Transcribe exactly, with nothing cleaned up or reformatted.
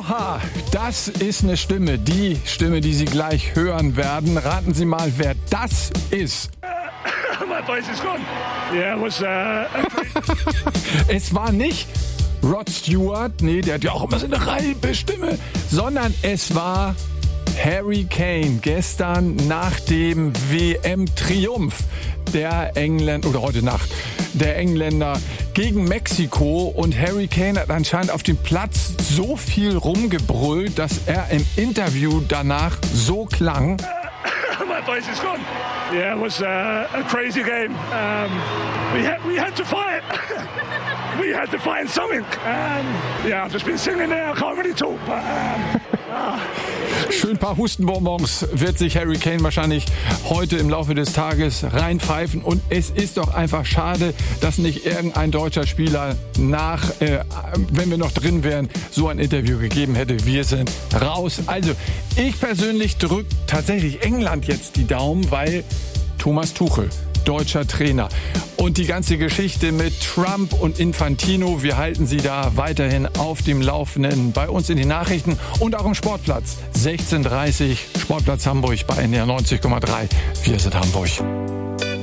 Oha, das ist eine Stimme, die Stimme, die Sie gleich hören werden. Raten Sie mal, wer das ist. My voice is gone. Yeah, it was, uh, Es war nicht Rod Stewart, nee, der hat ja auch immer so eine reibe Stimme, sondern es war Harry Kane gestern nach dem W M-Triumph der Engländer, oder heute Nacht, der Engländer gegen Mexiko, und Harry Kane hat anscheinend auf dem Platz so viel rumgebrüllt, dass er im Interview danach so klang. my voice is gone. Yeah, it was uh, a crazy game. Um, we had we had to fight. We had to find something. Um, yeah, I've just been singing there. I can't really talk, but. Um, ah. Schön ein paar Hustenbonbons wird sich Harry Kane wahrscheinlich heute im Laufe des Tages reinpfeifen. Und es ist doch einfach schade, dass nicht irgendein deutscher Spieler nach, äh, wenn wir noch drin wären, so ein Interview gegeben hätte. Wir sind raus. Also ich persönlich drücke tatsächlich England jetzt die Daumen, weil Thomas Tuchel, deutscher Trainer. Und die ganze Geschichte mit Trump und Infantino, wir halten Sie da weiterhin auf dem Laufenden bei uns in den Nachrichten und auch im Sportplatz. sechzehn Uhr dreißig, Sportplatz Hamburg bei N D R neunzig Komma drei. Wir sind Hamburg.